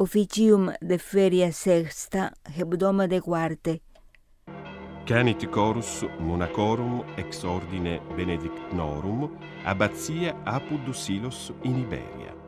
officium de feria sexta, hebdoma de quarte. Canit chorus monacorum ex ordine benedictnorum, abbatia Apud Silos in Iberia.